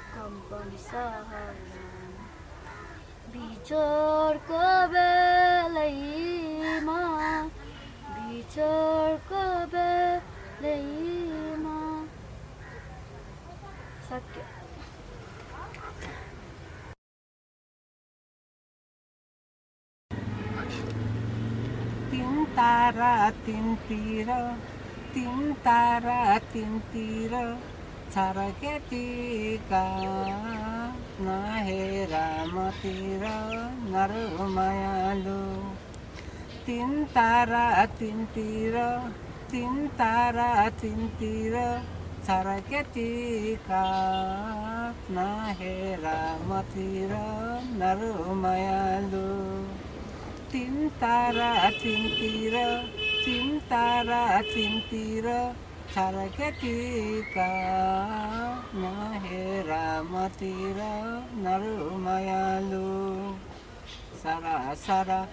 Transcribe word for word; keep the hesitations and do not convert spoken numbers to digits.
कंपन सहला बिछोडको बेलैमा बिछोडको बेलैमा सक्यो। तीन तारा तिनतिर तीन तारा तिनतिर छरकेटीका नहेर मतिर नर मायालु। तीन तारा तिनतिर तीन तारा तिनतिर छरकेटीका नहेर मतिर नर मायालु। तीन तारा तिनतिर तीन तारा तिनतिर छरकेटीका नहेर मतिर नर मायालु। सरा सरा